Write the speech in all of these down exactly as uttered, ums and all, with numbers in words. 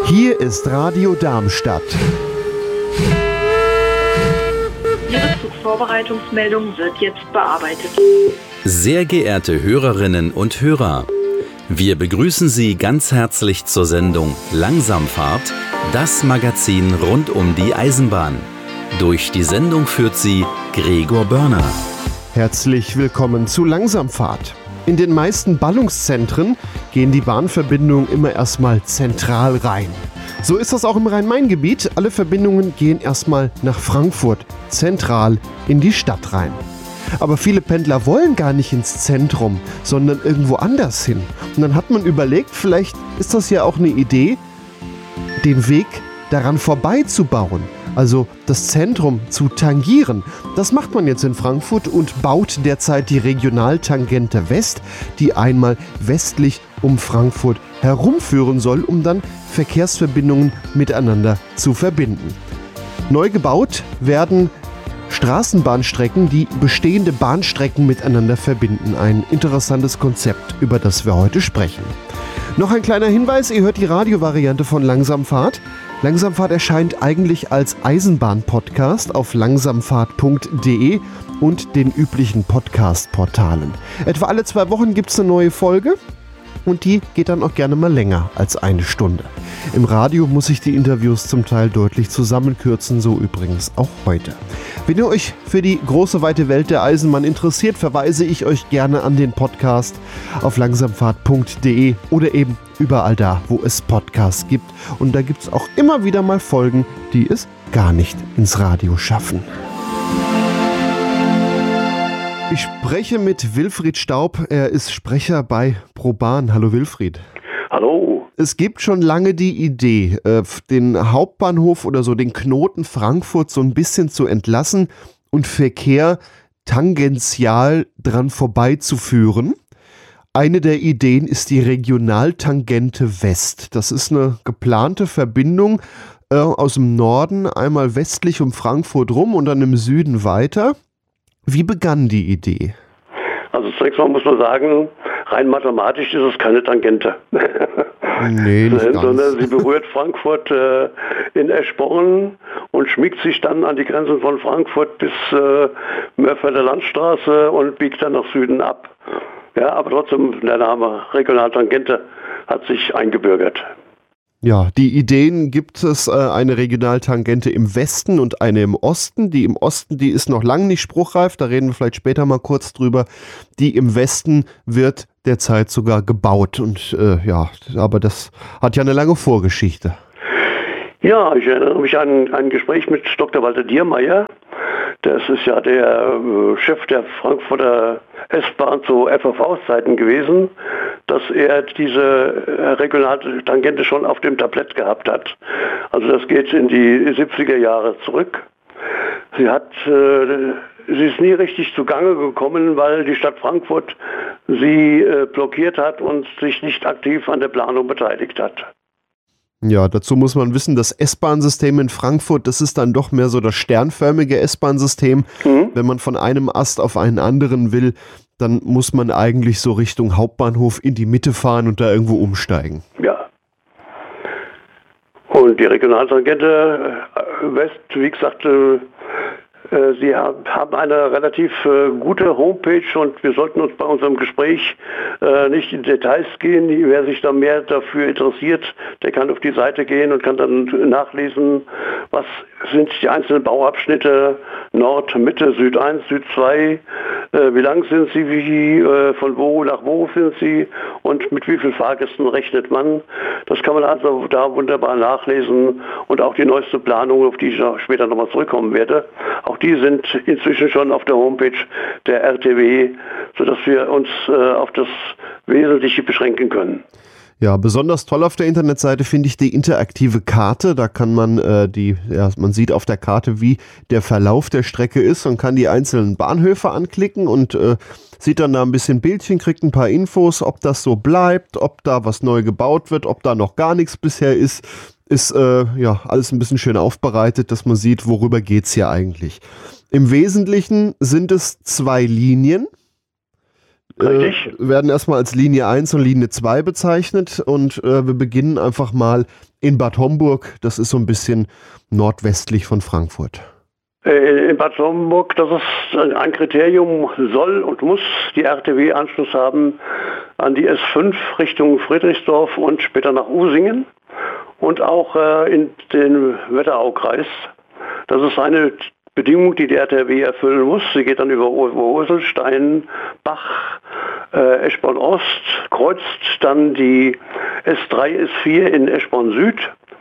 Hier ist Radio Darmstadt. Ihre Zugvorbereitungsmeldung wird jetzt bearbeitet. Sehr geehrte Hörerinnen und Hörer, wir begrüßen Sie ganz herzlich zur Sendung Langsamfahrt, das Magazin rund um die Eisenbahn. Durch die Sendung führt Sie Gregor Börner. Herzlich willkommen zu Langsamfahrt. In den meisten Ballungszentren gehen die Bahnverbindungen immer erstmal zentral rein. So ist das auch im Rhein-Main-Gebiet. Alle Verbindungen gehen erstmal nach Frankfurt, zentral in die Stadt rein. Aber viele Pendler wollen gar nicht ins Zentrum, sondern irgendwo anders hin. Und dann hat man überlegt, vielleicht ist das ja auch eine Idee, den Weg daran vorbeizubauen. Also das Zentrum zu tangieren. Das macht man jetzt in Frankfurt und baut derzeit die Regionaltangente West, die einmal westlich um Frankfurt herumführen soll, um dann Verkehrsverbindungen miteinander zu verbinden. Neu gebaut werden Straßenbahnstrecken, die bestehende Bahnstrecken miteinander verbinden. Ein interessantes Konzept, über das wir heute sprechen. Noch ein kleiner Hinweis, ihr hört die Radiovariante von Langsamfahrt. Langsamfahrt erscheint eigentlich als Eisenbahn-Podcast auf langsamfahrt punkt de und den üblichen Podcast-Portalen. Etwa alle zwei Wochen gibt es eine neue Folge und die geht dann auch gerne mal länger als eine Stunde. Im Radio muss ich die Interviews zum Teil deutlich zusammenkürzen, so übrigens auch heute. Wenn ihr euch für die große weite Welt der Eisenbahn interessiert, verweise ich euch gerne an den Podcast auf langsamfahrt punkt de oder eben überall da, wo es Podcasts gibt. Und da gibt es auch immer wieder mal Folgen, die es gar nicht ins Radio schaffen. Ich spreche mit Wilfried Staub. Er ist Sprecher bei ProBahn. Hallo Wilfried. Hallo. Es gibt schon lange die Idee, den Hauptbahnhof oder so den Knoten Frankfurt so ein bisschen zu entlassen und Verkehr tangential dran vorbeizuführen. Eine der Ideen ist die Regionaltangente West. Das ist eine geplante Verbindung äh, aus dem Norden, einmal westlich um Frankfurt rum und dann im Süden weiter. Wie begann die Idee? Also zunächst mal muss man sagen, rein mathematisch ist es keine Tangente. Nee, nicht ganz. Sondern sie berührt Frankfurt äh, in Eschborn und schmiegt sich dann an die Grenzen von Frankfurt bis äh, Mörfelder Landstraße und biegt dann nach Süden ab. Ja, aber trotzdem, der Name Regionaltangente hat sich eingebürgert. Ja, die Ideen gibt es, äh, eine Regionaltangente im Westen und eine im Osten. Die im Osten, die ist noch lange nicht spruchreif, da reden wir vielleicht später mal kurz drüber. Die im Westen wird derzeit sogar gebaut und äh, ja, aber das hat ja eine lange Vorgeschichte. Ja, ich erinnere mich an ein Gespräch mit Doktor Walter Diermeier. Das ist ja der äh, Chef der Frankfurter S-Bahn zu F A V-Zeiten gewesen, dass er diese äh, Regionaltangente schon auf dem Tablett gehabt hat. Also das geht in die siebziger Jahre zurück. Sie hat, äh, sie ist nie richtig zugange gekommen, weil die Stadt Frankfurt sie äh, blockiert hat und sich nicht aktiv an der Planung beteiligt hat. Ja, dazu muss man wissen, das S-Bahn-System in Frankfurt, das ist dann doch mehr so das sternförmige S-Bahn-System. Mhm. Wenn man von einem Ast auf einen anderen will, dann muss man eigentlich so Richtung Hauptbahnhof in die Mitte fahren und da irgendwo umsteigen. Ja. Und die Regionaltangente West, wie gesagt, äh, Sie haben eine relativ äh, gute Homepage und wir sollten uns bei unserem Gespräch äh, nicht in Details gehen. Wer sich da mehr dafür interessiert, der kann auf die Seite gehen und kann dann nachlesen, was sind die einzelnen Bauabschnitte, Nord, Mitte, Süd eins, Süd zwei, äh, wie lang sind sie, wie, äh, von wo nach wo sind sie und mit wie vielen Fahrgästen rechnet man. Das kann man also da wunderbar nachlesen und auch die neueste Planung, auf die ich noch später nochmal zurückkommen werde. Auch die sind inzwischen schon auf der Homepage der R T W, sodass wir uns äh, auf das Wesentliche beschränken können. Ja, besonders toll auf der Internetseite finde ich die interaktive Karte. Da kann man äh, die, ja, man sieht auf der Karte, wie der Verlauf der Strecke ist und kann die einzelnen Bahnhöfe anklicken und äh, sieht dann da ein bisschen Bildchen, kriegt ein paar Infos, ob das so bleibt, ob da was neu gebaut wird, ob da noch gar nichts bisher ist. Ist äh, ja alles ein bisschen schön aufbereitet, dass man sieht, worüber geht's hier eigentlich. Im Wesentlichen sind es zwei Linien. äh, werden erstmal als Linie eins und Linie zwei bezeichnet und äh, wir beginnen einfach mal in Bad Homburg. Das ist so ein bisschen nordwestlich von Frankfurt. In Bad Homburg, das ist ein Kriterium, soll und muss die R T W Anschluss haben an die S fünf Richtung Friedrichsdorf und später nach Usingen und auch äh, in den Wetteraukreis. Das ist eine Bedingung, die die R T W erfüllen muss. Sie geht dann über Ursel, Stein, Bach, äh, Eschborn Ost, kreuzt dann die S drei, S vier in Eschborn Süd,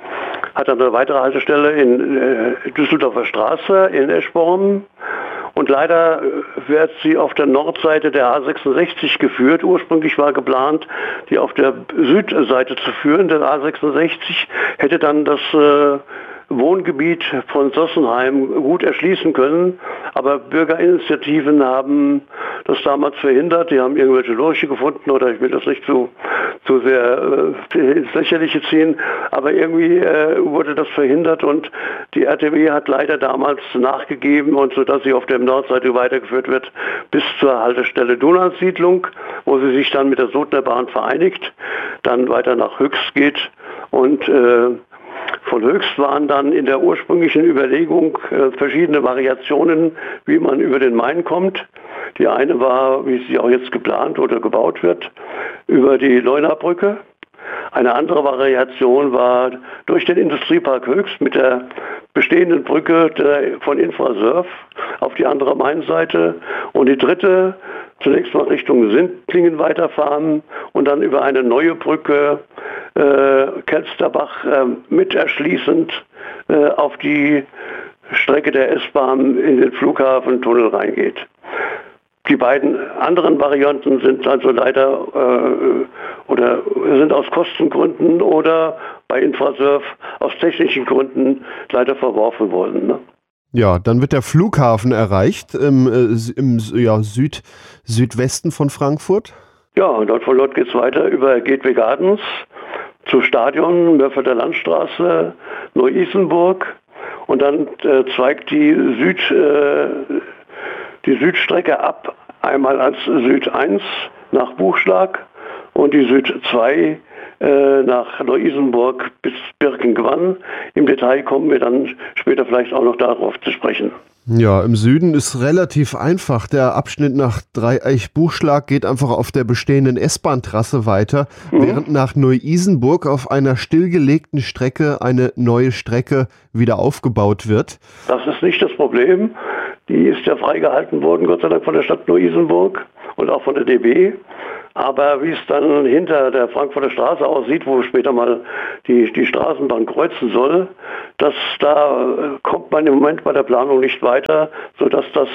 hat dann eine weitere Haltestelle in äh, Düsseldorfer Straße in Eschborn und leider wird sie auf der Nordseite der A sechsundsechzig geführt. Ursprünglich war geplant, die auf der Südseite zu führen. Der A sechsundsechzig hätte dann das äh, Wohngebiet von Sossenheim gut erschließen können, aber Bürgerinitiativen haben das damals verhindert. Die haben irgendwelche Lurche gefunden oder ich will das nicht zu, zu sehr äh, ins Lächerliche ziehen, aber irgendwie äh, wurde das verhindert und die R T W hat leider damals nachgegeben und so, dass sie auf der Nordseite weitergeführt wird bis zur Haltestelle Donausiedlung, wo sie sich dann mit der Sodnerbahn vereinigt, dann weiter nach Höchst geht und äh, von Höchst waren dann in der ursprünglichen Überlegung äh, verschiedene Variationen, wie man über den Main kommt. Die eine war, wie sie auch jetzt geplant oder gebaut wird, über die Leunabrücke. Eine andere Variation war durch den Industriepark Höchst mit der bestehenden Brücke der, von Infrasurf auf die andere Mainseite. Und die dritte, zunächst mal Richtung Sindlingen weiterfahren und dann über eine neue Brücke äh, Kelsterbach äh, mit erschließend äh, auf die Strecke der S-Bahn in den Flughafentunnel reingeht. Die beiden anderen Varianten sind also leider äh, oder sind aus Kostengründen oder bei Infrasurf aus technischen Gründen leider verworfen worden. Ne? Ja, dann wird der Flughafen erreicht im, äh, im ja, Süd, Südwesten von Frankfurt. Ja, und dort von dort geht es weiter über Gateway Gardens zu Stadion, Mörfelder Landstraße, Neu-Isenburg und dann äh, zweigt die Süd äh, die Südstrecke ab, einmal als Süd eins nach Buchschlag und die Süd zwei äh, nach Neu-Isenburg bis Birkenwann. Im Detail kommen wir dann später vielleicht auch noch darauf zu sprechen. Ja, im Süden ist relativ einfach. Der Abschnitt nach Dreieich-Buchschlag geht einfach auf der bestehenden S-Bahn-Trasse weiter, mhm. während nach Neu-Isenburg auf einer stillgelegten Strecke eine neue Strecke wieder aufgebaut wird. Das ist nicht das Problem. Die ist ja freigehalten worden, Gott sei Dank, von der Stadt Neu-Isenburg und auch von der D B. Aber wie es dann hinter der Frankfurter Straße aussieht, wo später mal die, die Straßenbahn kreuzen soll, das, da kommt man im Moment bei der Planung nicht weiter, sodass das,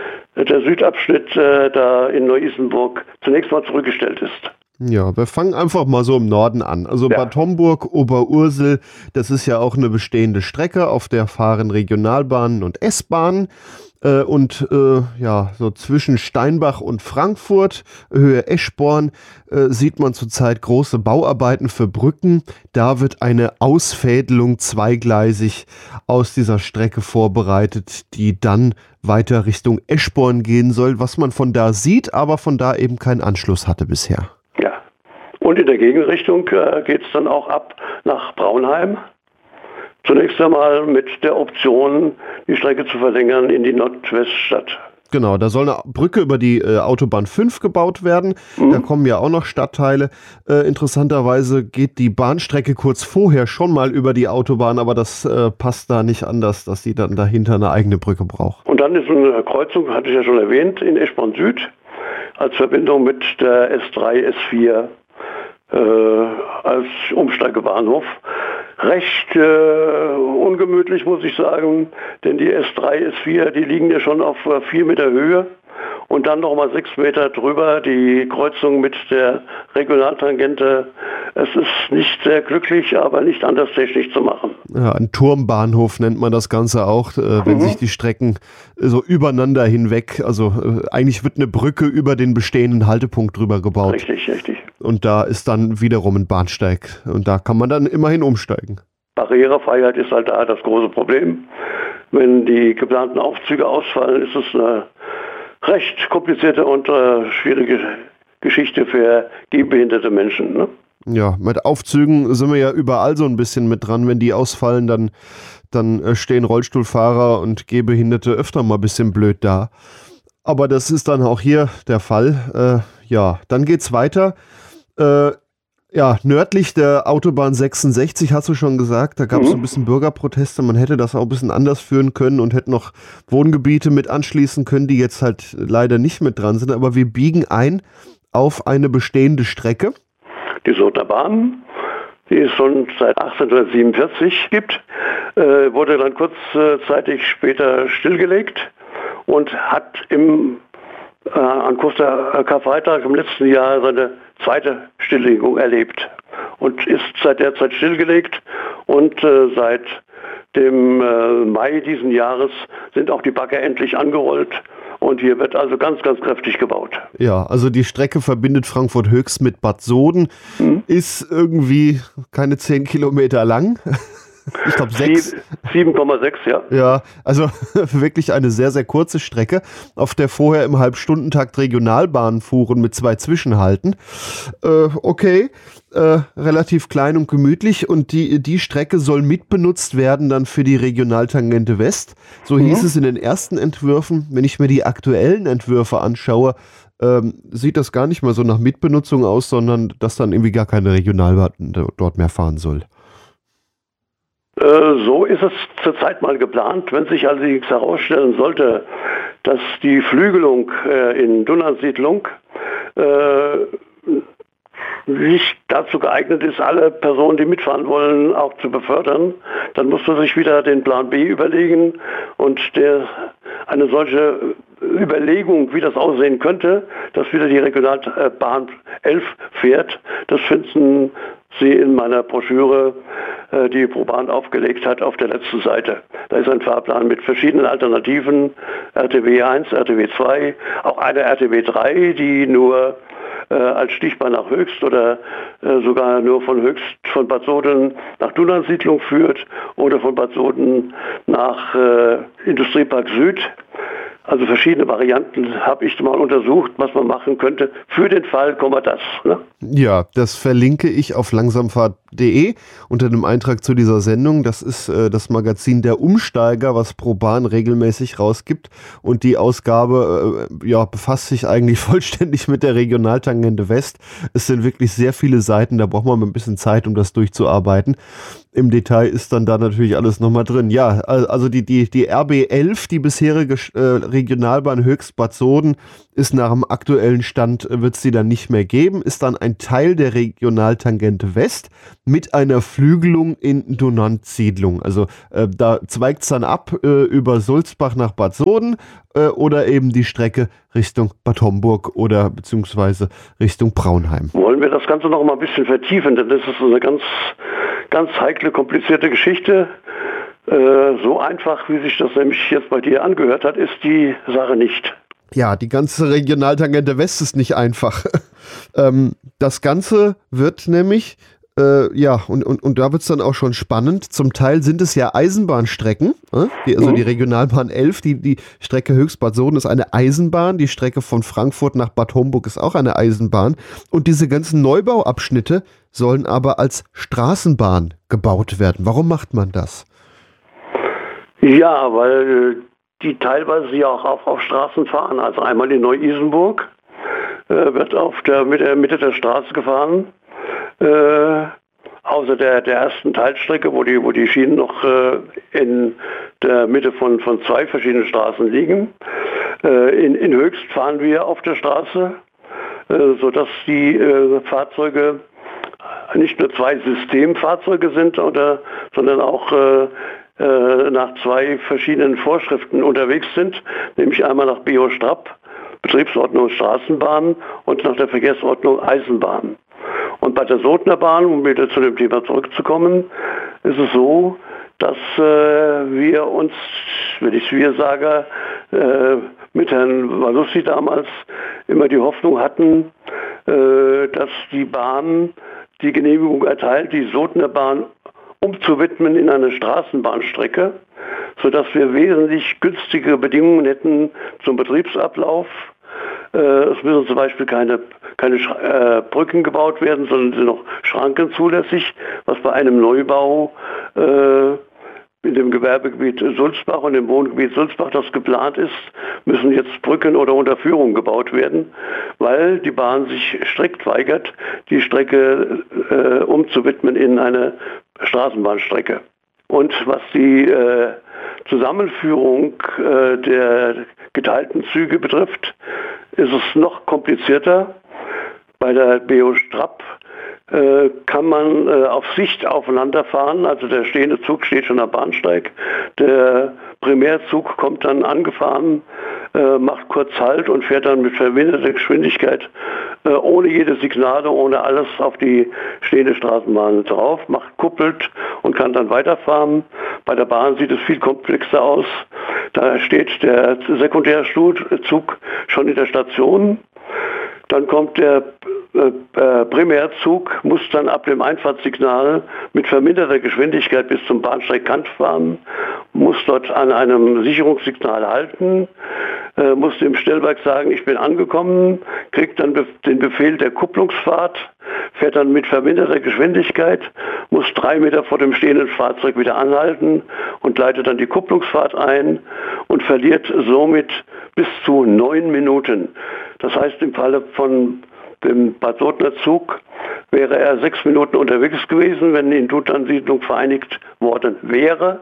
der Südabschnitt äh, da in Neu-Isenburg zunächst mal zurückgestellt ist. Ja, wir fangen einfach mal so im Norden an. Also ja. Bad Homburg, Oberursel, das ist ja auch eine bestehende Strecke, auf der fahren Regionalbahnen und S-Bahnen. Äh, und äh, ja, so zwischen Steinbach und Frankfurt, Höhe Eschborn, äh, sieht man zurzeit große Bauarbeiten für Brücken. Da wird eine Ausfädelung zweigleisig aus dieser Strecke vorbereitet, die dann weiter Richtung Eschborn gehen soll, was man von da sieht, aber von da eben keinen Anschluss hatte bisher. Ja, und in der Gegenrichtung äh, geht es dann auch ab nach Braunheim. Zunächst einmal mit der Option, die Strecke zu verlängern in die Nordweststadt. Genau, da soll eine Brücke über die äh, Autobahn fünf gebaut werden. Mhm. Da kommen ja auch noch Stadtteile. Äh, interessanterweise geht die Bahnstrecke kurz vorher schon mal über die Autobahn, aber das äh, passt da nicht anders, dass sie dann dahinter eine eigene Brücke braucht. Und dann ist eine Kreuzung, hatte ich ja schon erwähnt, in Eschborn Süd als Verbindung mit der S drei, S vier äh, als Umsteigebahnhof. Recht äh, ungemütlich, muss ich sagen, denn die S drei, S vier, die liegen ja schon auf äh, vier Meter Höhe und dann nochmal sechs Meter drüber die Kreuzung mit der Regionaltangente. Es ist nicht sehr glücklich, aber nicht anders technisch zu machen. Ja, ein Turmbahnhof nennt man das Ganze auch, äh, wenn mhm. sich die Strecken so übereinander hinweg, also äh, eigentlich wird eine Brücke über den bestehenden Haltepunkt drüber gebaut. Richtig, richtig. Und da ist dann wiederum ein Bahnsteig und da kann man dann immerhin umsteigen. Barrierefreiheit ist halt da das große Problem. Wenn die geplanten Aufzüge ausfallen, ist es eine recht komplizierte und äh, schwierige Geschichte für gehbehinderte Menschen. Ne? Ja, mit Aufzügen sind wir ja überall so ein bisschen mit dran. Wenn die ausfallen, dann, dann äh, stehen Rollstuhlfahrer und Gehbehinderte öfter mal ein bisschen blöd da. Aber das ist dann auch hier der Fall. Äh, ja, dann geht's weiter. Äh, ja, nördlich der Autobahn sechsundsechzig, hast du schon gesagt, da gab es mhm. so ein bisschen Bürgerproteste. Man hätte das auch ein bisschen anders führen können und hätte noch Wohngebiete mit anschließen können, die jetzt halt leider nicht mit dran sind. Aber wir biegen ein auf eine bestehende Strecke. Die Sotner Bahn, die es schon seit achtzehnhundertsiebenundvierzig gibt, äh, wurde dann kurzzeitig später stillgelegt und hat im, äh, an Costa Karfreitag im letzten Jahr seine zweite Stilllegung erlebt und ist seit der Zeit stillgelegt und äh, seit dem äh, Mai diesen Jahres sind auch die Bagger endlich angerollt. Und hier wird also ganz, ganz kräftig gebaut. Ja, also die Strecke verbindet Frankfurt Höchst mit Bad Soden, mhm. ist irgendwie keine zehn Kilometer lang. Ich glaube sechs. sieben Komma sechs, ja. Ja, also wirklich eine sehr, sehr kurze Strecke, auf der vorher im Halbstundentakt Regionalbahnen fuhren mit zwei Zwischenhalten. Äh, okay, äh, relativ klein und gemütlich und die, die Strecke soll mitbenutzt werden dann für die Regionaltangente West. So mhm. hieß es in den ersten Entwürfen. Wenn ich mir die aktuellen Entwürfe anschaue, ähm, sieht das gar nicht mal so nach Mitbenutzung aus, sondern dass dann irgendwie gar keine Regionalbahn dort mehr fahren soll. So ist es zurzeit mal geplant. Wenn sich allerdings herausstellen sollte, dass die Flügelung äh, in Dunnansiedlung äh, nicht dazu geeignet ist, alle Personen, die mitfahren wollen, auch zu befördern, dann muss man sich wieder den Plan B überlegen und der, eine solche Überlegung, wie das aussehen könnte, dass wieder die Regionalbahn elf fährt, das finden Sie in meiner Broschüre, die ProBahn aufgelegt hat, auf der letzten Seite. Da ist ein Fahrplan mit verschiedenen Alternativen, R T W eins, R T W zwei, auch eine R T W drei, die nur äh, als Stichbahn nach Höchst oder äh, sogar nur von Höchst, von Bad Soden nach Dunnansiedlung führt oder von Bad Soden nach äh, Industriepark Süd. Also verschiedene Varianten habe ich mal untersucht, was man machen könnte für den Fall, komma das. Ne? Ja, das verlinke ich auf langsamfahrt punkt de unter dem Eintrag zu dieser Sendung. Das ist äh, das Magazin Der Umsteiger, was ProBahn regelmäßig rausgibt. Und die Ausgabe äh, ja, befasst sich eigentlich vollständig mit der Regionaltangente West. Es sind wirklich sehr viele Seiten, da braucht man ein bisschen Zeit, um das durchzuarbeiten. Im Detail ist dann da natürlich alles nochmal drin. Ja, also die, die, die R B elf, die bisherige äh, Regionalbahn Höchst Bad Soden, ist nach dem aktuellen Stand, wird es die dann nicht mehr geben, ist dann ein Teil der Regionaltangente West mit einer Flügelung in Dunnansiedlung. Also äh, da zweigt es dann ab äh, über Sulzbach nach Bad Soden äh, oder eben die Strecke Richtung Bad Homburg oder beziehungsweise Richtung Braunheim. Wollen wir das Ganze noch mal ein bisschen vertiefen, denn das ist eine ganz, ganz heikle, komplizierte Geschichte. Äh, so einfach, wie sich das nämlich jetzt bei dir angehört hat, ist die Sache nicht. Ja, die ganze Regionaltangente West ist nicht einfach. ähm, das Ganze wird nämlich, äh, ja, und, und, und da wird es dann auch schon spannend. Zum Teil sind es ja Eisenbahnstrecken, äh? die, also mhm. die Regionalbahn elf, die, die Strecke Höchst-Bad Soden ist eine Eisenbahn, die Strecke von Frankfurt nach Bad Homburg ist auch eine Eisenbahn. Und diese ganzen Neubauabschnitte sollen aber als Straßenbahn gebaut werden. Warum macht man das? Ja, weil die teilweise ja auch auf, auf Straßen fahren. Also einmal in Neu-Isenburg äh, wird auf der Mitte, Mitte der Straße gefahren, äh, außer der, der ersten Teilstrecke, wo die, wo die Schienen noch äh, in der Mitte von, von zwei verschiedenen Straßen liegen. Äh, in, in Höchst fahren wir auf der Straße, äh, sodass die äh, Fahrzeuge nicht nur zwei Systemfahrzeuge sind, oder, sondern auch äh, nach zwei verschiedenen Vorschriften unterwegs sind, nämlich einmal nach B O Strapp, Betriebsordnung Straßenbahn, und nach der Verkehrsordnung Eisenbahn. Und bei der Sotner Bahn, um wieder zu dem Thema zurückzukommen, ist es so, dass äh, wir uns, wenn ich wir sage, äh, mit Herrn Valussi damals immer die Hoffnung hatten, äh, dass die Bahn die Genehmigung erteilt, die Sotner Bahn umzuwidmen in eine Straßenbahnstrecke, sodass wir wesentlich günstige Bedingungen hätten zum Betriebsablauf. Äh, es müssen zum Beispiel keine, keine äh, Brücken gebaut werden, sondern sind noch Schranken zulässig, was bei einem Neubau äh, in dem Gewerbegebiet Sulzbach und im Wohngebiet Sulzbach, das geplant ist, müssen jetzt Brücken oder Unterführungen gebaut werden, weil die Bahn sich strikt weigert, die Strecke äh, umzuwidmen in eine Straßenbahnstrecke. Und was die äh, Zusammenführung äh, der geteilten Züge betrifft, ist es noch komplizierter. Bei der B O Strapp äh, kann man äh, auf Sicht aufeinander fahren, also der stehende Zug steht schon am Bahnsteig, der Primärzug kommt dann angefahren, äh, macht kurz Halt und fährt dann mit verminderter Geschwindigkeit äh, ohne jede Signale, ohne alles auf die stehende Straßenbahn drauf, macht kuppelt und kann dann weiterfahren. Bei der Bahn sieht es viel komplexer aus. Da steht der Sekundärzug schon in der Station. Dann kommt der äh, Primärzug, muss dann ab dem Einfahrtssignal mit verminderter Geschwindigkeit bis zum Bahnsteigkant fahren, muss dort an einem Sicherungssignal halten, äh, muss dem Stellwerk sagen, ich bin angekommen, kriegt dann be- den Befehl der Kupplungsfahrt, fährt dann mit verminderter Geschwindigkeit, muss drei Meter vor dem stehenden Fahrzeug wieder anhalten und leitet dann die Kupplungsfahrt ein und verliert somit bis zu neun Minuten. Das heißt, im Falle von dem Bad Sodner Zug wäre er sechs Minuten unterwegs gewesen, wenn in Duttern-Siedlung vereinigt worden wäre.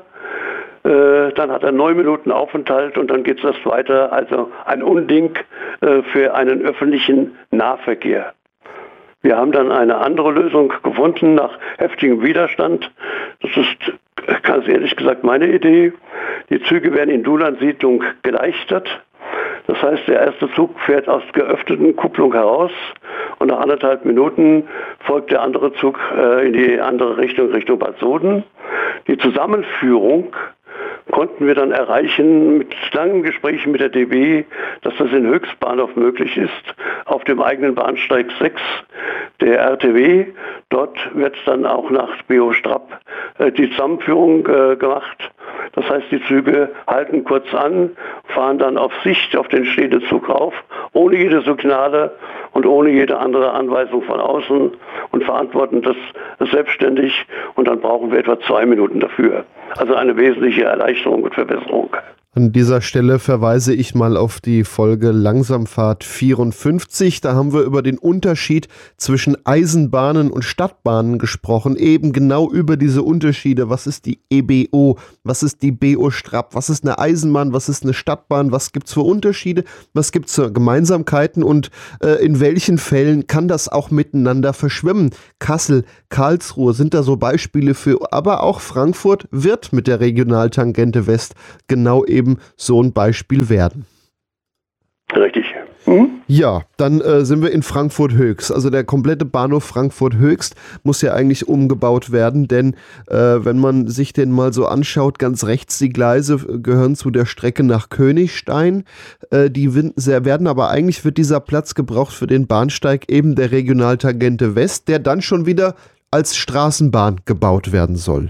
Äh, dann hat er neun Minuten Aufenthalt und dann geht es erst weiter. Also ein Unding äh, für einen öffentlichen Nahverkehr. Wir haben dann eine andere Lösung gefunden nach heftigem Widerstand. Das ist ganz ehrlich gesagt meine Idee. Die Züge werden in Duttern-Siedlung geleichtert. Das heißt, der erste Zug fährt aus geöffneten Kupplung heraus und nach anderthalb Minuten folgt der andere Zug äh, in die andere Richtung, Richtung Bad Soden. Die Zusammenführung konnten wir dann erreichen mit langen Gesprächen mit der D B, dass das in Höchstbahnhof möglich ist, auf dem eigenen Bahnsteig sechs der R T W. Dort wird dann auch nach B O Strapp äh, die Zusammenführung äh, gemacht. Das heißt, die Züge halten kurz an, fahren dann auf Sicht auf den stehenden Zug rauf, ohne jede Signale und ohne jede andere Anweisung von außen und verantworten das selbstständig und dann brauchen wir etwa zwei Minuten dafür. Also eine wesentliche Erleichterung und Verbesserung. An dieser Stelle verweise ich mal auf die Folge Langsamfahrt vierundfünfzig. Da haben wir über den Unterschied zwischen Eisenbahnen und Stadtbahnen gesprochen. Eben genau über diese Unterschiede. Was ist die E B O? Was ist die B O Strapp? Was ist eine Eisenbahn? Was ist eine Stadtbahn? Was gibt es für Unterschiede? Was gibt es für Gemeinsamkeiten? Und äh, in welchen Fällen kann das auch miteinander verschwimmen? Kassel, Karlsruhe sind da so Beispiele für. Aber auch Frankfurt wird mit der Regionaltangente West genau eben so ein Beispiel werden. Richtig. Mhm. Ja, dann äh, sind wir in Frankfurt Höchst. Also der komplette Bahnhof Frankfurt Höchst muss ja eigentlich umgebaut werden, denn äh, wenn man sich den mal so anschaut, ganz rechts die Gleise gehören zu der Strecke nach Königstein. Äh, die werden aber eigentlich wird dieser Platz gebraucht für den Bahnsteig eben der Regionaltangente West, der dann schon wieder als Straßenbahn gebaut werden soll.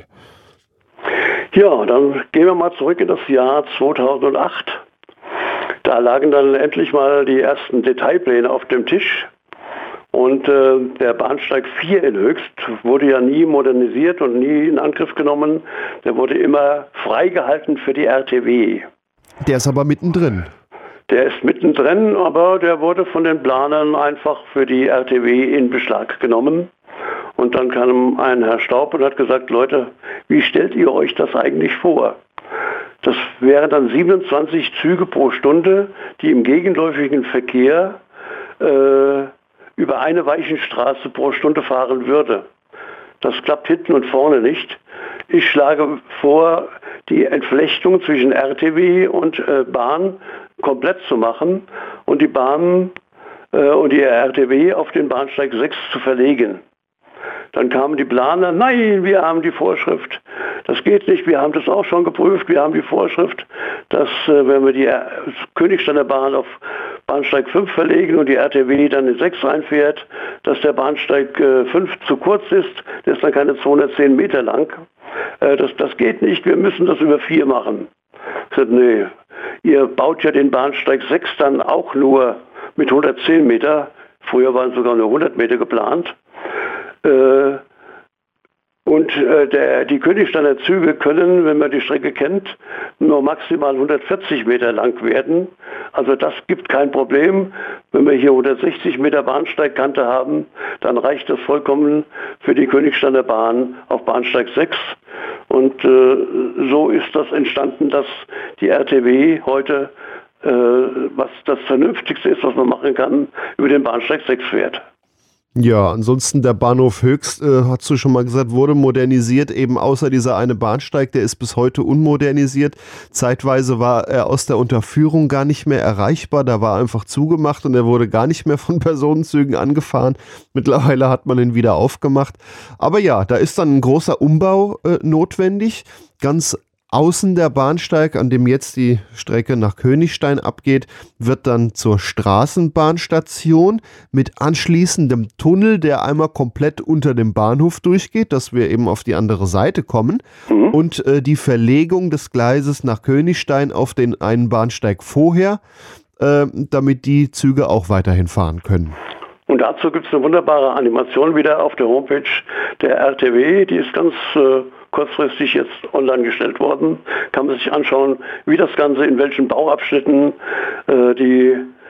Ja, dann gehen wir mal zurück in das Jahr zweitausendacht. Da lagen dann endlich mal die ersten Detailpläne auf dem Tisch. Und äh, der Bahnsteig vier in Höchst wurde ja nie modernisiert und nie in Angriff genommen. Der wurde immer freigehalten für die R T W. Der ist aber mittendrin. Der ist mittendrin, aber der wurde von den Planern einfach für die R T W in Beschlag genommen. Und dann kam ein Herr Staub und hat gesagt, Leute, wie stellt ihr euch das eigentlich vor? Das wären dann siebenundzwanzig Züge pro Stunde, die im gegenläufigen Verkehr äh, über eine Weichenstraße pro Stunde fahren würde. Das klappt hinten und vorne nicht. Ich schlage vor, die Entflechtung zwischen R T W und äh, Bahn komplett zu machen und die Bahn äh, und die R T W auf den Bahnsteig sechs zu verlegen. Dann kamen die Planer, nein, wir haben die Vorschrift, das geht nicht, wir haben das auch schon geprüft, wir haben die Vorschrift, dass äh, wenn wir die äh, Königsteiner Bahn auf Bahnsteig fünf verlegen und die R T W dann in sechs reinfährt, dass der Bahnsteig äh, fünf zu kurz ist, der ist dann keine zweihundertzehn Meter lang. Äh, das, das geht nicht, wir müssen das über vier machen. Ich sagte, nee, ihr baut ja den Bahnsteig sechs dann auch nur mit hundertzehn Meter. Früher waren sogar nur hundert Meter geplant. Äh, Und äh, der, die Königsteiner Züge können, wenn man die Strecke kennt, nur maximal hundertvierzig Meter lang werden. Also das gibt kein Problem. Wenn wir hier hundertsechzig Meter Bahnsteigkante haben, dann reicht das vollkommen für die Königsteiner Bahn auf Bahnsteig sechs. Und äh, so ist das entstanden, dass die R T W heute, äh, was das Vernünftigste ist, was man machen kann, über den Bahnsteig sechs fährt. Ja, ansonsten der Bahnhof Höchst, äh, hast du schon mal gesagt, wurde modernisiert, eben außer dieser eine Bahnsteig, der ist bis heute unmodernisiert. Zeitweise war er aus der Unterführung gar nicht mehr erreichbar, da war einfach zugemacht und er wurde gar nicht mehr von Personenzügen angefahren. Mittlerweile hat man ihn wieder aufgemacht. Aber ja, da ist dann ein großer Umbau äh, notwendig. Ganz außen der Bahnsteig, an dem jetzt die Strecke nach Königstein abgeht, wird dann zur Straßenbahnstation mit anschließendem Tunnel, der einmal komplett unter dem Bahnhof durchgeht, dass wir eben auf die andere Seite kommen. Mhm. Und äh, die Verlegung des Gleises nach Königstein auf den einen Bahnsteig vorher, äh, damit die Züge auch weiterhin fahren können. Und dazu gibt es eine wunderbare Animation wieder auf der Homepage der R T W, die ist ganz äh, kurzfristig jetzt online gestellt worden. Kann man sich anschauen, wie das Ganze, in welchen Bauabschnitten äh, die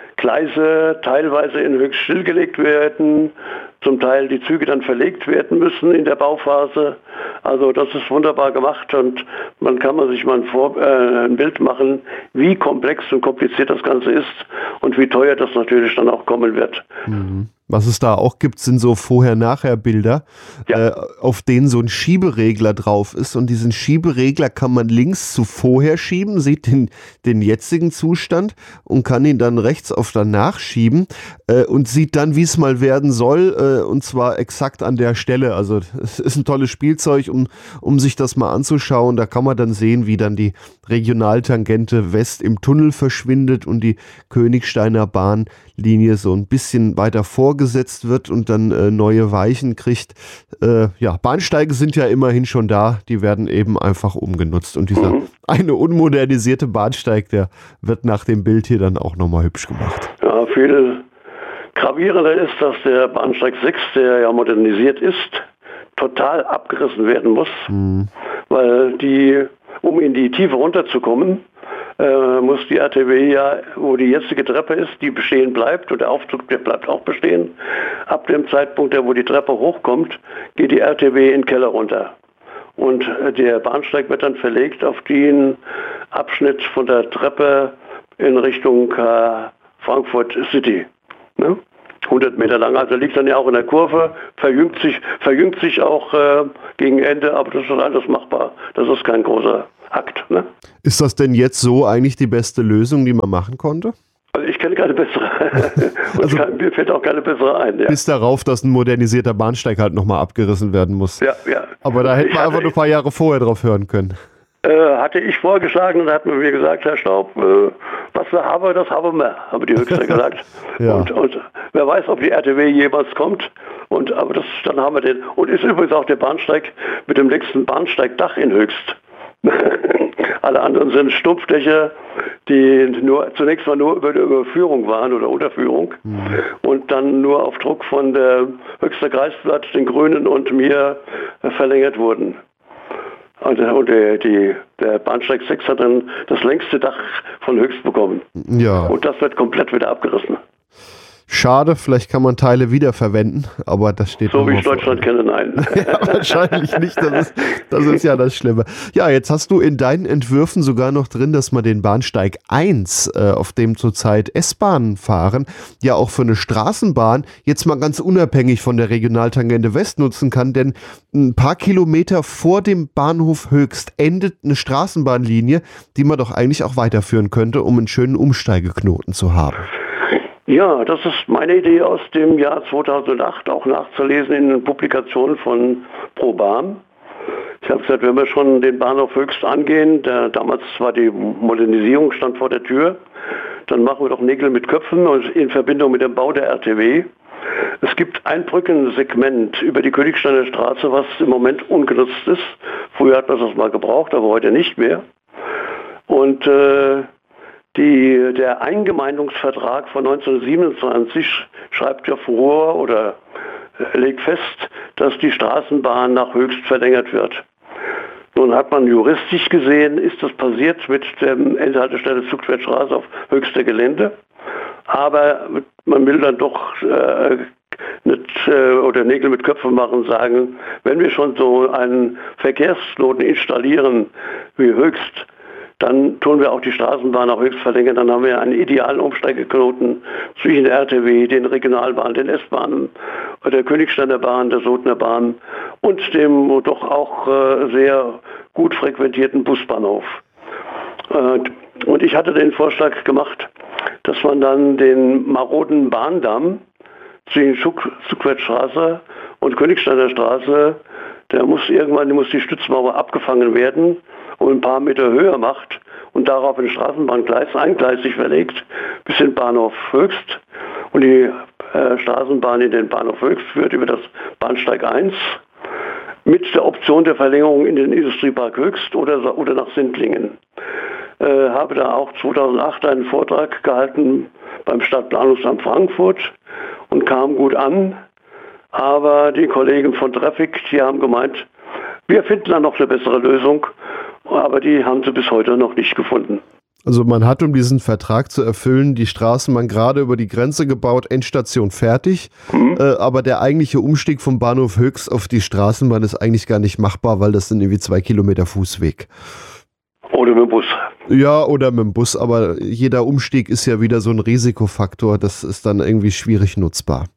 Gleise teilweise in Höchst stillgelegt werden, zum Teil die Züge dann verlegt werden müssen in der Bauphase. Also das ist wunderbar gemacht und man kann man sich mal ein, Vor- äh, ein Bild machen, wie komplex und kompliziert das Ganze ist und wie teuer das natürlich dann auch kommen wird. Mhm. Was es da auch gibt, sind so Vorher-Nachher-Bilder, ja. äh, auf denen so ein Schieberegler drauf ist. Und diesen Schieberegler kann man links zu vorher schieben, sieht den, den jetzigen Zustand und kann ihn dann rechts auf danach schieben äh, und sieht dann, wie es mal werden soll, äh, und zwar exakt an der Stelle. Also es ist ein tolles Spielzeug, um, um sich das mal anzuschauen. Da kann man dann sehen, wie dann die Regionaltangente West im Tunnel verschwindet und die Königsteiner Bahnlinie so ein bisschen weiter vorgesetzt wird und dann äh, neue Weichen kriegt. Äh, ja, Bahnsteige sind ja immerhin schon da, die werden eben einfach umgenutzt. Und dieser mhm. eine unmodernisierte Bahnsteig, der wird nach dem Bild hier dann auch nochmal hübsch gemacht. Ja, viel gravierender ist, dass der Bahnsteig sechs, der ja modernisiert ist, total abgerissen werden muss, mhm. weil die, um in die Tiefe runterzukommen, äh, muss die R T W ja, wo die jetzige Treppe ist, die bestehen bleibt und der Aufzug, der bleibt auch bestehen. Ab dem Zeitpunkt, wo die Treppe hochkommt, geht die R T W in den Keller runter. Und äh, der Bahnsteig wird dann verlegt auf den Abschnitt von der Treppe in Richtung äh, Frankfurt City. Ne? hundert Meter lang, also liegt dann ja auch in der Kurve, verjüngt sich, verjüngt sich auch äh, gegen Ende, aber das ist alles machbar. Das ist kein großer Akt. Ne? Ist das denn jetzt so eigentlich die beste Lösung, die man machen konnte? Also ich kenne keine bessere. Und also, kann, mir fällt auch keine bessere ein. Ja. Bis darauf, dass ein modernisierter Bahnsteig halt nochmal abgerissen werden muss. Ja, ja. Aber da hätte man einfach nur ein paar Jahre vorher drauf hören können. Äh, hatte ich vorgeschlagen und da hat man mir gesagt, Herr Staub, äh, was wir haben, das haben wir, haben die Höchste gesagt. Ja. Und, und wer weiß, ob die R T W jemals kommt. Und, aber das, dann haben wir den. Und ist übrigens auch der Bahnsteig mit dem nächsten Bahnsteigdach in Höchst. Alle anderen sind Stumpfdächer, die nur zunächst mal nur über die Überführung waren oder Unterführung mhm. und dann nur auf Druck von der Höchster Kreisblatt, den Grünen und mir äh, verlängert wurden. Und, und der, die, der Bahnsteig sechs hat dann das längste Dach von Höchst bekommen. Ja. Und das wird komplett wieder abgerissen. Schade, vielleicht kann man Teile wiederverwenden, aber das steht so wie ich Deutschland kenne, nein. Ja, wahrscheinlich nicht, das ist, das ist ja das Schlimme. Ja, jetzt hast du in deinen Entwürfen sogar noch drin, dass man den Bahnsteig eins, äh, auf dem zurzeit S-Bahnen fahren, ja auch für eine Straßenbahn jetzt mal ganz unabhängig von der Regionaltangente West nutzen kann, denn ein paar Kilometer vor dem Bahnhof Höchst endet eine Straßenbahnlinie, die man doch eigentlich auch weiterführen könnte, um einen schönen Umsteigeknoten zu haben. Ja, das ist meine Idee aus dem Jahr zweitausendacht, auch nachzulesen in den Publikationen von ProBahn. Ich habe gesagt, wenn wir schon den Bahnhof Höchst angehen, der, damals war die Modernisierung, stand vor der Tür, dann machen wir doch Nägel mit Köpfen und in Verbindung mit dem Bau der R T W. Es gibt ein Brückensegment über die Königsteiner Straße, was im Moment ungenutzt ist. Früher hat man das mal gebraucht, aber heute nicht mehr. Und äh, die, der Eingemeindungsvertrag von neunzehnhundertsiebenundzwanzig schreibt ja vor oder äh, legt fest, dass die Straßenbahn nach Höchst verlängert wird. Nun hat man juristisch gesehen, ist das passiert mit der Endhaltestelle Zugwertstraße auf Höchster Gelände. Aber man will dann doch äh, nicht äh, oder Nägel mit Köpfen machen und sagen, wenn wir schon so einen Verkehrsknoten installieren wie Höchst, dann tun wir auch die Straßenbahn nach Höchst verlängern. Dann haben wir einen idealen Umsteigeknoten zwischen der R T W, den Regionalbahnen, den S-Bahnen, der Königsteiner Bahn, der Sodner Bahn und dem doch auch äh, sehr gut frequentierten Busbahnhof. Äh, und ich hatte den Vorschlag gemacht, dass man dann den maroden Bahndamm zwischen Zugwertstraße und Königsteiner Straße, der muss irgendwann muss die Stützmauer abgefangen werden und ein paar Meter höher macht und darauf ein Straßenbahngleis eingleisig verlegt bis in Bahnhof Höchst. Und die äh, Straßenbahn in den Bahnhof Höchst führt über das Bahnsteig eins mit der Option der Verlängerung in den Industriepark Höchst oder, oder nach Sindlingen. Äh, habe da auch zweitausendacht einen Vortrag gehalten beim Stadtplanungsamt Frankfurt und kam gut an. Aber die Kollegen von Traffic, die haben gemeint, wir finden da noch eine bessere Lösung, aber die haben sie bis heute noch nicht gefunden. Also man hat, um diesen Vertrag zu erfüllen, die Straßenbahn gerade über die Grenze gebaut, Endstation fertig, mhm. äh, aber der eigentliche Umstieg vom Bahnhof Höchst auf die Straßenbahn ist eigentlich gar nicht machbar, weil das sind irgendwie zwei Kilometer Fußweg. Oder mit dem Bus. Ja, oder mit dem Bus, aber jeder Umstieg ist ja wieder so ein Risikofaktor, das ist dann irgendwie schwierig nutzbar.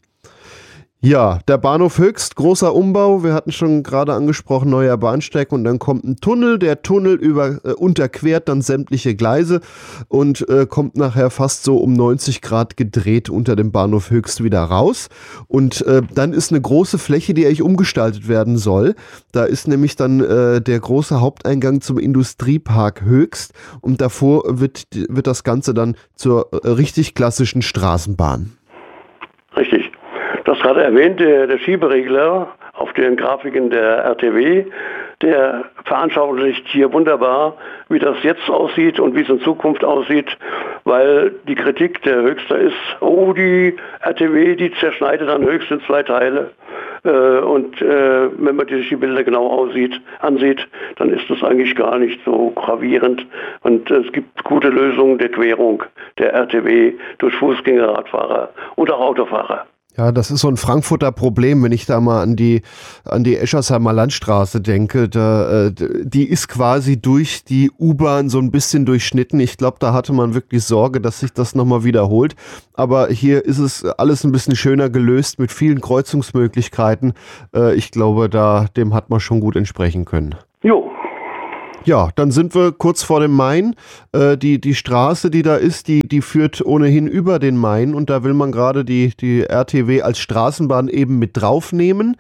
Ja, der Bahnhof Höchst, großer Umbau, wir hatten schon gerade angesprochen, neuer Bahnsteig und dann kommt ein Tunnel, der Tunnel über, äh, unterquert dann sämtliche Gleise und äh, kommt nachher fast so um neunzig Grad gedreht unter dem Bahnhof Höchst wieder raus und äh, dann ist eine große Fläche, die eigentlich umgestaltet werden soll, da ist nämlich dann äh, der große Haupteingang zum Industriepark Höchst und davor wird, wird das Ganze dann zur äh, richtig klassischen Straßenbahn. Richtig. Du hast gerade erwähnt, der, der Schieberegler auf den Grafiken der R T W, der veranschaulicht hier wunderbar, wie das jetzt aussieht und wie es in Zukunft aussieht, weil die Kritik der Höchster ist, oh, die R T W, die zerschneidet dann Höchst in zwei Teile. Äh, und äh, wenn man sich die Bilder genau aussieht, ansieht, dann ist das eigentlich gar nicht so gravierend. Und äh, es gibt gute Lösungen der Querung der R T W durch Fußgänger, Radfahrer und auch Autofahrer. Ja, das ist so ein Frankfurter Problem, wenn ich da mal an die an die Eschersheimer Landstraße denke. Da, äh, die ist quasi durch die U-Bahn so ein bisschen durchschnitten. Ich glaube, da hatte man wirklich Sorge, dass sich das nochmal wiederholt. Aber hier ist es alles ein bisschen schöner gelöst mit vielen Kreuzungsmöglichkeiten. Äh, ich glaube, da dem hat man schon gut entsprechen können. Jo. Ja, dann sind wir kurz vor dem Main. Äh, die, die Straße, die da ist, die, die führt ohnehin über den Main und da will man gerade die, die R T W als Straßenbahn eben mit draufnehmen.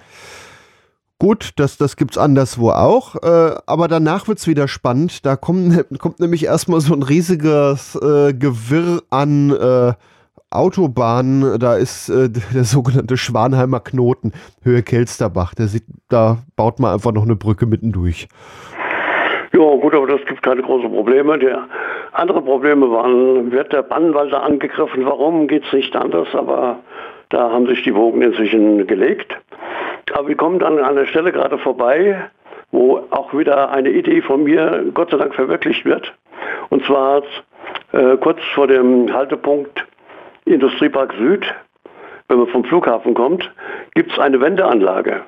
Gut, das, das gibt es anderswo auch, äh, aber danach wird es wieder spannend. Da kommt, kommt nämlich erstmal so ein riesiges äh, Gewirr an äh, Autobahnen. Da ist äh, der sogenannte Schwanheimer Knoten, Höhe Kelsterbach. Der sieht, da baut man einfach noch eine Brücke mittendurch. Ja gut, aber das gibt keine großen Probleme. Die andere Probleme waren, wird der Bannwalder angegriffen, warum geht es nicht anders, aber da haben sich die Wogen inzwischen gelegt. Aber wir kommen dann an der Stelle gerade vorbei, wo auch wieder eine Idee von mir Gott sei Dank verwirklicht wird. Und zwar äh, kurz vor dem Haltepunkt Industriepark Süd, wenn man vom Flughafen kommt, gibt es eine Wendeanlage.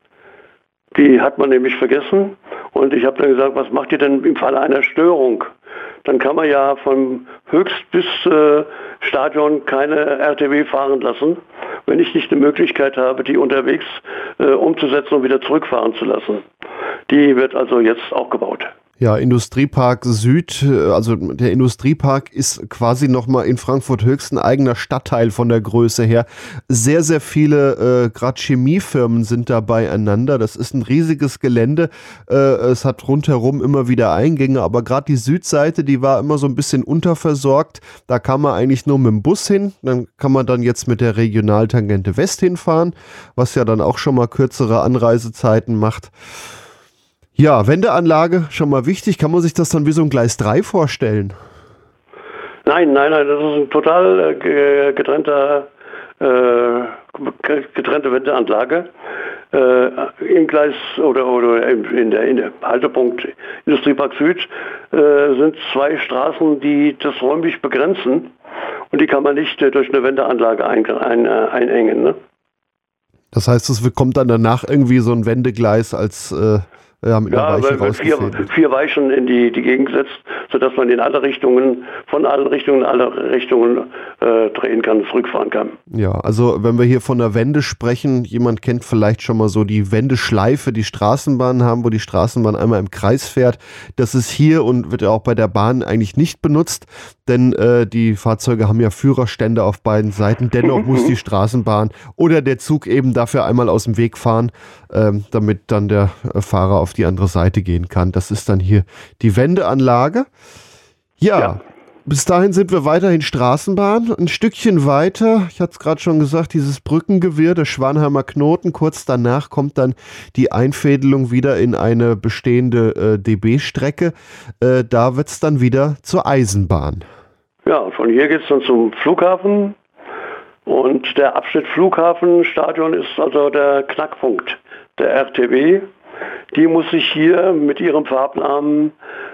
Die hat man nämlich vergessen. Und ich habe dann gesagt, was macht ihr denn im Falle einer Störung? Dann kann man ja von Höchst bis äh, Stadion keine R T W fahren lassen, wenn ich nicht eine Möglichkeit habe, die unterwegs äh, umzusetzen und wieder zurückfahren zu lassen. Die wird also jetzt auch gebaut. Ja, Industriepark Süd, also der Industriepark ist quasi nochmal in Frankfurt Höchst ein eigener Stadtteil von der Größe her. Sehr, sehr viele, äh, gerade Chemiefirmen sind da beieinander. Das ist ein riesiges Gelände. Äh, es hat rundherum immer wieder Eingänge, aber gerade die Südseite, die war immer so ein bisschen unterversorgt. Da kann man eigentlich nur mit dem Bus hin. Dann kann man dann jetzt mit der Regionaltangente West hinfahren, was ja dann auch schon mal kürzere Anreisezeiten macht. Ja, Wendeanlage, schon mal wichtig. Kann man sich das dann wie so ein Gleis drei vorstellen? Nein, nein, nein, das ist ein total äh, getrennter, äh, getrennte Wendeanlage. Äh, Im Gleis oder, oder in der, in der Haltepunkt Industriepark Süd äh, sind zwei Straßen, die das räumlich begrenzen und die kann man nicht äh, durch eine Wendeanlage ein, ein, äh, einengen. Ne? Das heißt, es kommt dann danach irgendwie so ein Wendegleis als äh, ja, mit einer ja, Weiche vier, vier Weichen in die, die Gegend setzt, sodass man in alle Richtungen, von allen Richtungen, alle Richtungen äh, drehen kann, zurückfahren kann. Ja, also wenn wir hier von der Wende sprechen, jemand kennt vielleicht schon mal so die Wendeschleife, die Straßenbahnen haben, wo die Straßenbahn einmal im Kreis fährt. Das ist hier und wird ja auch bei der Bahn eigentlich nicht benutzt, denn äh, die Fahrzeuge haben ja Führerstände auf beiden Seiten. Dennoch muss die Straßenbahn oder der Zug eben dafür einmal aus dem Weg fahren, ähm, damit dann der äh, Fahrer auf die andere Seite gehen kann. Das ist dann hier die Wendeanlage. Ja, ja. Bis dahin sind wir weiterhin Straßenbahn. Ein Stückchen weiter, ich hatte es gerade schon gesagt, dieses Brückengewirr, der Schwanheimer Knoten. Kurz danach kommt dann die Einfädelung wieder in eine bestehende äh, D B-Strecke. Äh, da wird es dann wieder zur Eisenbahn. Ja, von hier geht es dann zum Flughafen. Und der Abschnitt Flughafen-Stadion ist also der Knackpunkt der R T W. Die muss sich hier mit ihrem Fahrplan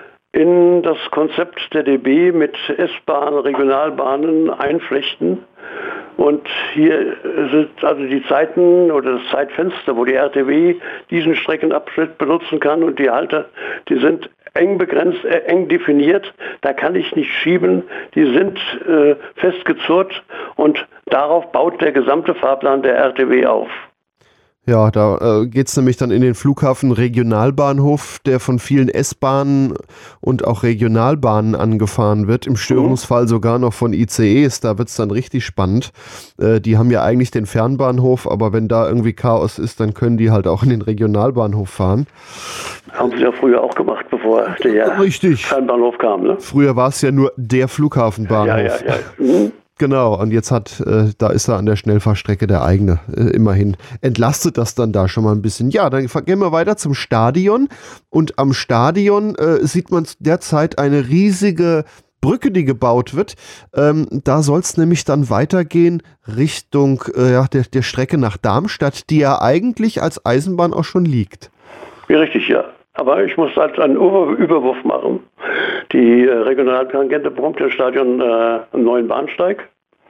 in das Konzept der D B mit S-Bahn, Regionalbahnen einflechten. Und hier sind also die Zeiten oder das Zeitfenster, wo die R T W diesen Streckenabschnitt benutzen kann und die Halter, die sind eng begrenzt, äh, eng definiert. Da kann ich nicht schieben. Die sind äh, festgezurrt und darauf baut der gesamte Fahrplan der R T W auf. Ja, da äh, geht es nämlich dann in den Flughafen Regionalbahnhof, der von vielen S-Bahnen und auch Regionalbahnen angefahren wird, im Störungsfall sogar noch von I C Es, da wird es dann richtig spannend. Äh, die haben ja eigentlich den Fernbahnhof, aber wenn da irgendwie Chaos ist, dann können die halt auch in den Regionalbahnhof fahren. Haben sie ja früher auch gemacht, bevor der richtig. Fernbahnhof kam, ne? Früher war es ja nur der Flughafenbahnhof. Ja, ja, ja. Mhm. Genau, und jetzt hat, äh, da ist er an der Schnellfahrstrecke der eigene, äh, immerhin. Entlastet das dann da schon mal ein bisschen. Ja, dann gehen wir weiter zum Stadion. Und am Stadion äh, sieht man derzeit eine riesige Brücke, die gebaut wird. Ähm, da soll es nämlich dann weitergehen Richtung äh, ja, der, der Strecke nach Darmstadt, die ja eigentlich als Eisenbahn auch schon liegt. Ja, richtig, ja. Aber ich muss halt einen Überwurf machen. Die äh, Regionaltangente bekommt im Stadion äh, einen neuen Bahnsteig.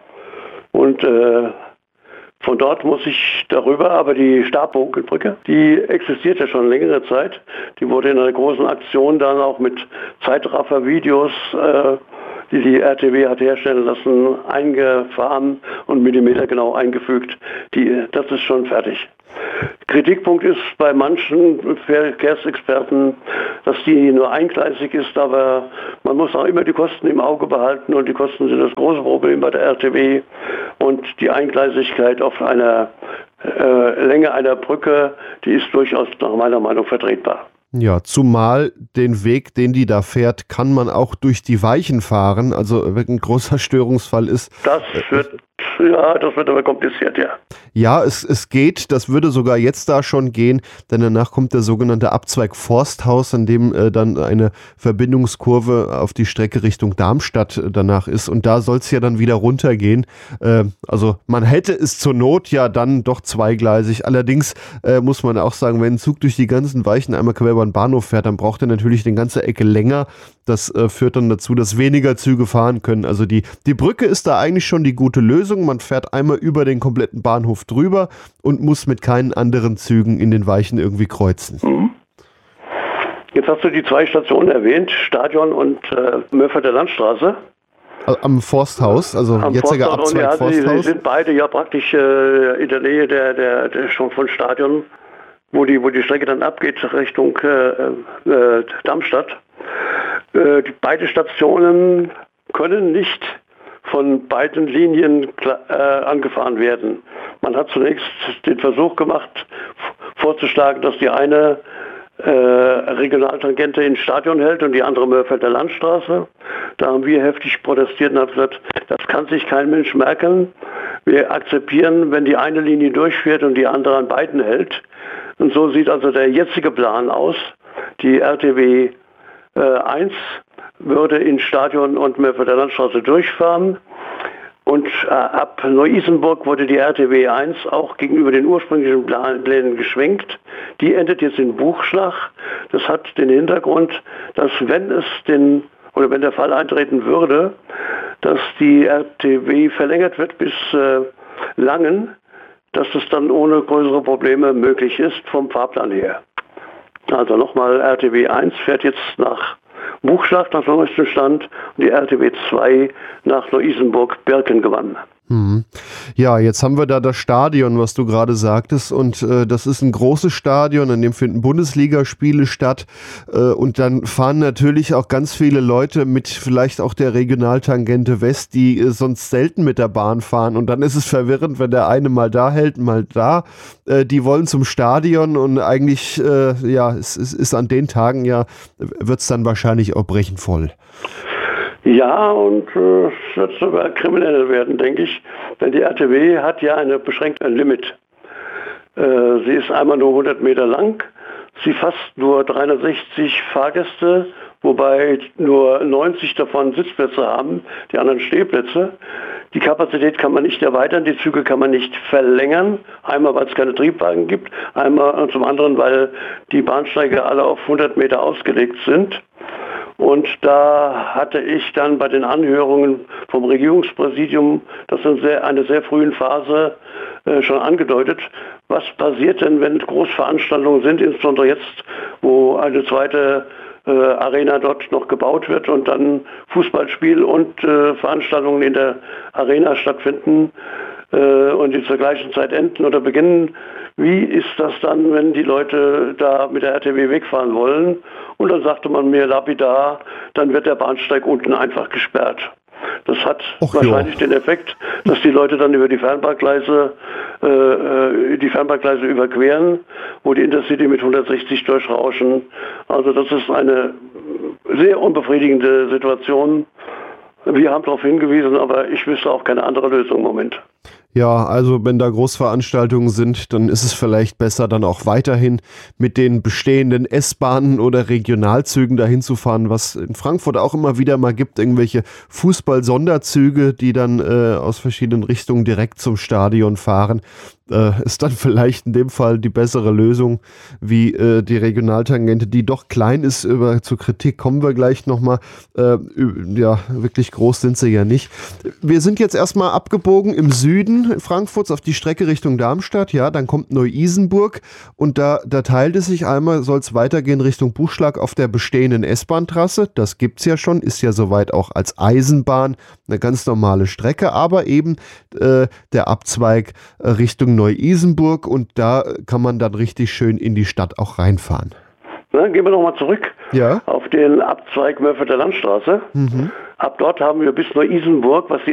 Und äh, von dort muss ich darüber, aber die Stabbogenbrücke, die existiert ja schon längere Zeit. Die wurde in einer großen Aktion dann auch mit Zeitraffer-Videos, äh, die die R T W hat herstellen lassen, eingefahren und millimetergenau eingefügt. Die, das ist schon fertig. Kritikpunkt ist bei manchen Verkehrsexperten, dass die nur eingleisig ist, aber man muss auch immer die Kosten im Auge behalten und die Kosten sind das große Problem bei der R T W und die Eingleisigkeit auf einer äh, Länge einer Brücke, die ist durchaus nach meiner Meinung vertretbar. Ja, zumal den Weg, den die da fährt, kann man auch durch die Weichen fahren, also wenn ein großer Störungsfall ist. Das wird Ja, das wird aber kompliziert, ja. Ja, es, es geht, das würde sogar jetzt da schon gehen, denn danach kommt der sogenannte Abzweig Forsthaus, an dem äh, dann eine Verbindungskurve auf die Strecke Richtung Darmstadt äh, danach ist und da soll es ja dann wieder runtergehen. Äh, also man hätte es zur Not ja dann doch zweigleisig, allerdings äh, muss man auch sagen, wenn ein Zug durch die ganzen Weichen einmal quer über den Bahnhof fährt, dann braucht er natürlich eine ganze Ecke länger. Das äh, führt dann dazu, dass weniger Züge fahren können. Also die, die Brücke ist da eigentlich schon die gute Lösung. Man fährt einmal über den kompletten Bahnhof drüber und muss mit keinen anderen Zügen in den Weichen irgendwie kreuzen. Mhm. Jetzt hast du die zwei Stationen erwähnt, Stadion und äh, Mörfelder Landstraße. Am Forsthaus, also Am jetziger Forsthaus, Abzweig ja, Forsthaus. Die sind beide ja praktisch äh, in der Nähe der, der, der schon von Stadion, wo die, wo die Strecke dann abgeht Richtung äh, äh, Darmstadt. Äh, die, beide Stationen können nicht von beiden Linien äh, angefahren werden. Man hat zunächst den Versuch gemacht, vorzuschlagen, dass die eine äh, Regionaltangente ins Stadion hält und die andere Mörfelder Landstraße. Da haben wir heftig protestiert und haben gesagt, das kann sich kein Mensch merken. Wir akzeptieren, wenn die eine Linie durchfährt und die andere an beiden hält. Und so sieht also der jetzige Plan aus. Die R T W eins würde in Stadion und Mörfelder Landstraße durchfahren. Und äh, ab Neu-Isenburg wurde die R T W eins auch gegenüber den ursprünglichen Plänen geschwenkt. Die endet jetzt in Buchschlag. Das hat den Hintergrund, dass wenn es den oder wenn der Fall eintreten würde, dass die R T W verlängert wird bis äh, Langen, dass es dann ohne größere Probleme möglich ist vom Fahrplan her. Also nochmal, R T W eins fährt jetzt nach Buchschlag, nach neuestem Stand, und die R T W zwei nach Neu-Isenburg-Birkengewann. Mhm. Ja, jetzt haben wir da das Stadion, was du gerade sagtest, und äh, das ist ein großes Stadion, in dem finden Bundesligaspiele statt, äh, und dann fahren natürlich auch ganz viele Leute mit vielleicht auch der Regionaltangente West, die äh, sonst selten mit der Bahn fahren, und dann ist es verwirrend, wenn der eine mal da hält, mal da, äh, die wollen zum Stadion, und eigentlich, äh, ja, es, es ist an den Tagen ja, wird es dann wahrscheinlich auch brechend voll. Ja, und äh, es wird sogar kriminell werden, denke ich, denn die R T W hat ja eine beschränkte Limit. Äh, sie ist einmal nur hundert Meter lang, sie fasst nur dreihundertsechzig Fahrgäste, wobei nur neunzig davon Sitzplätze haben, die anderen Stehplätze. Die Kapazität kann man nicht erweitern, die Züge kann man nicht verlängern, einmal weil es keine Triebwagen gibt, einmal und zum anderen, weil die Bahnsteige alle auf hundert Meter ausgelegt sind. Und da hatte ich dann bei den Anhörungen vom Regierungspräsidium das in sehr, einer sehr frühen Phase äh, schon angedeutet. Was passiert denn, wenn Großveranstaltungen sind, insbesondere jetzt, wo eine zweite äh, Arena dort noch gebaut wird und dann Fußballspiel und äh, Veranstaltungen in der Arena stattfinden äh, und die zur gleichen Zeit enden oder beginnen? Wie ist das dann, wenn die Leute da mit der R T W wegfahren wollen? Und dann sagte man mir lapidar, dann wird der Bahnsteig unten einfach gesperrt. Das hat Och, wahrscheinlich jo. den Effekt, dass die Leute dann über die Fernbahngleise, äh, die Fernbahngleise überqueren, wo die Intercity mit hundertsechzig durchrauschen. Also das ist eine sehr unbefriedigende Situation. Wir haben darauf hingewiesen, aber ich wüsste auch keine andere Lösung im Moment. Ja, also wenn da Großveranstaltungen sind, dann ist es vielleicht besser, dann auch weiterhin mit den bestehenden S-Bahnen oder Regionalzügen dahin zu fahren, was in Frankfurt auch immer wieder mal gibt, irgendwelche Fußball-Sonderzüge, die dann äh, aus verschiedenen Richtungen direkt zum Stadion fahren. Äh, ist dann vielleicht in dem Fall die bessere Lösung wie äh, die Regionaltangente, die doch klein ist. Über zur Kritik kommen wir gleich nochmal. Äh, ja, wirklich groß sind sie ja nicht. Wir sind jetzt erstmal abgebogen im Süden Frankfurts auf die Strecke Richtung Darmstadt. Ja, dann kommt Neu-Isenburg und da, da teilt es sich einmal, soll es weitergehen Richtung Buchschlag auf der bestehenden S-Bahn-Trasse. Das gibt es ja schon, ist ja soweit auch als Eisenbahn eine ganz normale Strecke, aber eben äh, der Abzweig äh, Richtung Neu-Isenburg, und da kann man dann richtig schön in die Stadt auch reinfahren. Na, gehen wir nochmal zurück ja? auf den Abzweig Mörfelder Landstraße. Mhm. Ab dort haben wir bis Neu-Isenburg, was die